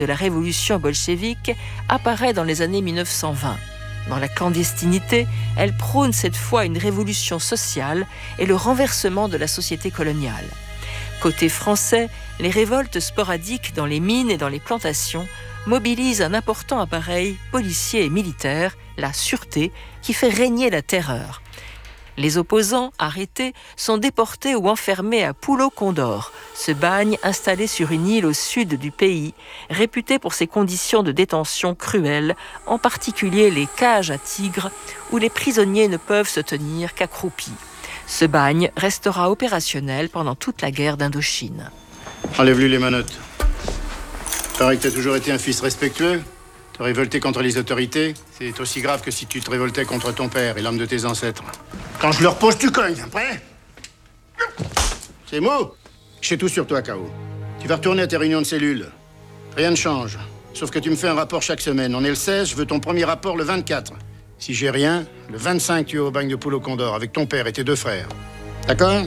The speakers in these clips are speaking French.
de la révolution bolchevique apparaît dans les années 1920. Dans la clandestinité, elle prône cette fois une révolution sociale et le renversement de la société coloniale. Côté français, les révoltes sporadiques dans les mines et dans les plantations mobilisent un important appareil policier et militaire, la sûreté, qui fait régner la terreur. Les opposants, arrêtés, sont déportés ou enfermés à Pulo-Condor, ce bagne installé sur une île au sud du pays, réputé pour ses conditions de détention cruelles, en particulier les cages à tigres, où les prisonniers ne peuvent se tenir qu'accroupis. Ce bagne restera opérationnel pendant toute la guerre d'Indochine. Enlève-lui les menottes. Paraît que t'as toujours été un fils respectueux. Te révolter contre les autorités, c'est aussi grave que si tu te révoltais contre ton père et l'homme de tes ancêtres. Quand je le repose, tu cognes, prêt? C'est mot. Je sais tout sur toi, K.O. Tu vas retourner à tes réunions de cellules. Rien ne change. Sauf que tu me fais un rapport chaque semaine. On est le 16, je veux ton premier rapport le 24. Si j'ai rien, le 25, tu es au bagne de Pulo-Condor avec ton père et tes deux frères. D'accord?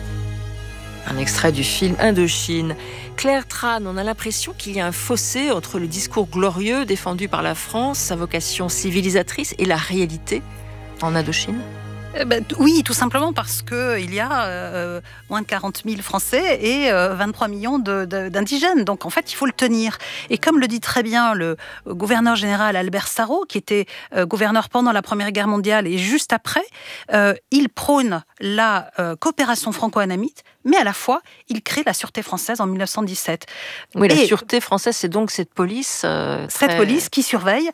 Un extrait du film Indochine. Claire Tran, on a l'impression qu'il y a un fossé entre le discours glorieux défendu par la France, sa vocation civilisatrice, et la réalité en Indochine. Oui, tout simplement parce qu'il y a moins de 40 000 Français et 23 millions d'indigènes. Donc, en fait, il faut le tenir. Et comme le dit très bien le gouverneur général Albert Sarraut, qui était gouverneur pendant la Première Guerre mondiale et juste après, il prône la coopération franco-annamite, mais à la fois, il crée la Sûreté française en 1917. Oui, la Sûreté française, c'est donc cette police... Cette police qui surveille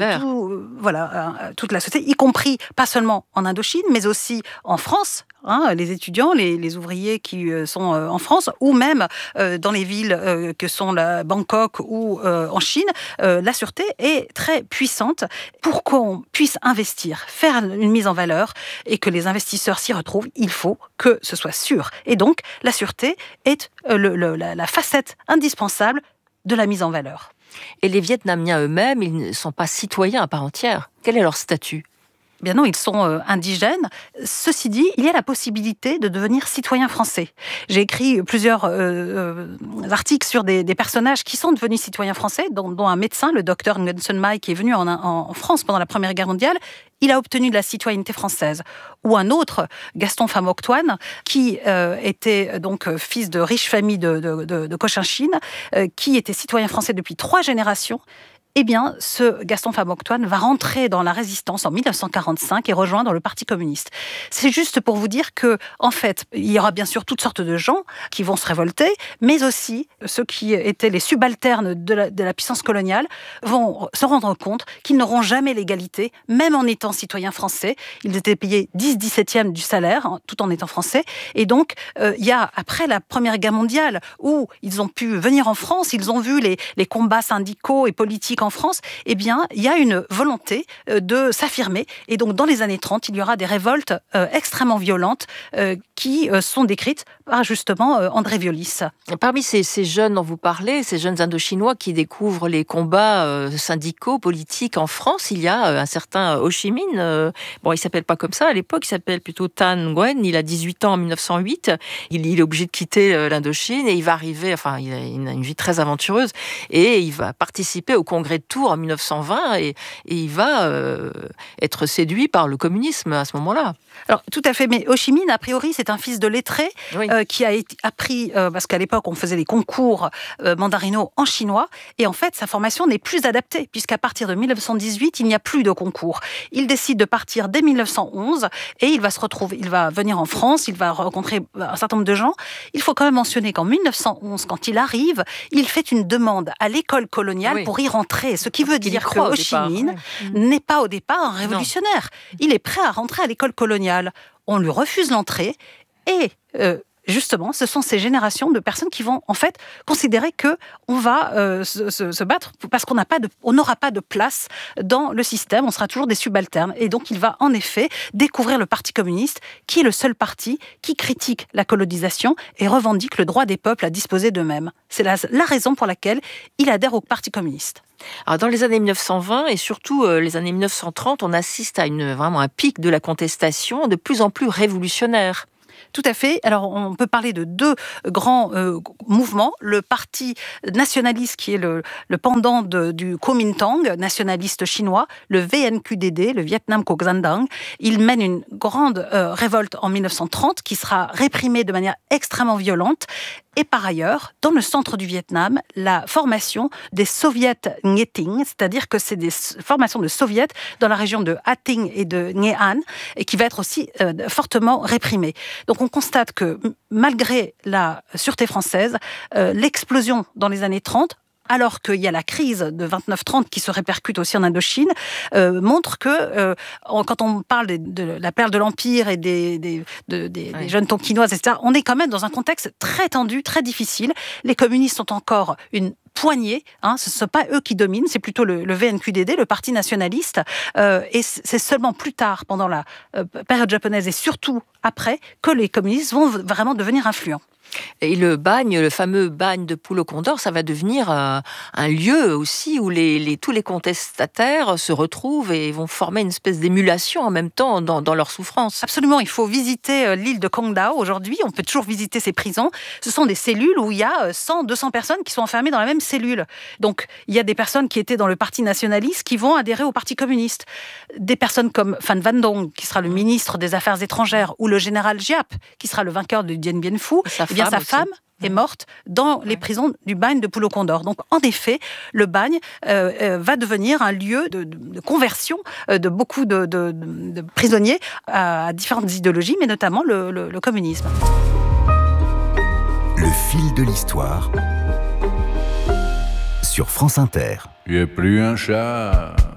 toute la société, y compris, pas seulement en Indochine, mais aussi en France, les étudiants, les ouvriers qui sont en France, ou même dans les villes que sont Bangkok ou en Chine. La sûreté est très puissante pour qu'on puisse investir, faire une mise en valeur et que les investisseurs s'y retrouvent. Il faut que ce soit sûr. Et donc, la sûreté est la facette indispensable de la mise en valeur. Et les Vietnamiens eux-mêmes, ils ne sont pas citoyens à part entière. Quel est leur statut ? Bien non, ils sont indigènes. Ceci dit, il y a la possibilité de devenir citoyen français. J'ai écrit plusieurs articles sur des personnages qui sont devenus citoyens français, dont un médecin, le docteur Nguyen Mai, qui est venu en France pendant la Première Guerre mondiale. Il a obtenu de la citoyenneté française. Ou un autre, Gaston Pham-Ngoc-Toan, qui était donc fils de riches familles de Cochinchine, qui était citoyen français depuis 3 générations. Eh bien, ce Gaston Pham-Ngoc-Toan va rentrer dans la résistance en 1945 et rejoindre le Parti communiste. C'est juste pour vous dire que, en fait, il y aura bien sûr toutes sortes de gens qui vont se révolter, mais aussi ceux qui étaient les subalternes de la puissance coloniale vont se rendre compte qu'ils n'auront jamais l'égalité, même en étant citoyens français. Ils étaient payés 10/17 du salaire, tout en étant français. Et donc, il y a, après la Première Guerre mondiale, où ils ont pu venir en France, ils ont vu les combats syndicaux et politiques en France, eh bien, il y a une volonté de s'affirmer. Et donc, dans les années 30, il y aura des révoltes extrêmement violentes qui sont décrites par, justement, André Violis. Parmi ces jeunes dont vous parlez, ces jeunes Indochinois qui découvrent les combats syndicaux, politiques en France, il y a un certain Ho Chi Minh. Bon, il ne s'appelle pas comme ça à l'époque, il s'appelle plutôt Tan Nguyen. Il a 18 ans en 1908. Il est obligé de quitter l'Indochine et il va arriver, il a une vie très aventureuse et il va participer au congrès de Tours en 1920 et il va être séduit par le communisme à ce moment-là. Alors, tout à fait, mais Ho Chi Minh, a priori, c'est un fils de lettré qui a appris, parce qu'à l'époque, on faisait les concours mandarinaux en chinois, et en fait, sa formation n'est plus adaptée, puisqu'à partir de 1918, il n'y a plus de concours. Il décide de partir dès 1911, et il va venir en France, il va rencontrer un certain nombre de gens. Il faut quand même mentionner qu'en 1911, quand il arrive, il fait une demande à l'école coloniale pour y rentrer, ce qui veut dire que Ho Chi Minh n'est pas au départ un révolutionnaire. Il est prêt à rentrer à l'école coloniale. On lui refuse l'entrée et justement, ce sont ces générations de personnes qui vont en fait considérer que on va se battre parce qu'on n'aura pas de place dans le système, on sera toujours des subalternes. Et donc, il va en effet découvrir le Parti communiste, qui est le seul parti qui critique la colonisation et revendique le droit des peuples à disposer d'eux-mêmes. C'est la raison pour laquelle il adhère au Parti communiste. Alors, dans les années 1920 et surtout les années 1930, on assiste à vraiment un pic de la contestation de plus en plus révolutionnaire. Tout à fait. Alors, on peut parler de deux grands mouvements. Le parti nationaliste, qui est le pendant du Kuomintang, nationaliste chinois, le VNQDD, le Vietnam Co Gian Dang. Il mène une grande révolte en 1930 qui sera réprimée de manière extrêmement violente. Et par ailleurs, dans le centre du Vietnam, la formation des soviets Nghệ Tĩnh, c'est-à-dire que c'est des formations de soviets dans la région de Ha Tinh et de Nghệ An, et qui va être aussi fortement réprimée. Donc on constate que malgré la sûreté française, l'explosion dans les années 30, alors qu'il y a la crise de 29-30 qui se répercute aussi en Indochine, montre que quand on parle de la perte de l'Empire et des jeunes tonkinoises, etc., on est quand même dans un contexte très tendu, très difficile. Les communistes sont encore une poignée, ce ne sont pas eux qui dominent, c'est plutôt le VNQDD, le parti nationaliste, et c'est seulement plus tard, pendant la période japonaise et surtout après, que les communistes vont vraiment devenir influents. Et le bagne, le fameux bagne de Pulo Condor, ça va devenir un lieu aussi où tous les contestataires se retrouvent et vont former une espèce d'émulation en même temps dans leur souffrance. Absolument, il faut visiter l'île de Kong Dao aujourd'hui, on peut toujours visiter ces prisons. Ce sont des cellules où il y a 100, 200 personnes qui sont enfermées dans la même cellule. Donc il y a des personnes qui étaient dans le parti nationaliste qui vont adhérer au parti communiste. Des personnes comme Phan Van Dong, qui sera le ministre des Affaires étrangères, ou le général Giap, qui sera le vainqueur de Dien Bien Phu, sa femme est morte dans les prisons du bagne de Pulo Condor. Donc, en effet, le bagne va devenir un lieu de conversion de beaucoup de prisonniers à différentes idéologies, mais notamment le communisme. Le fil de l'histoire sur France Inter. Il n'y a plus un chat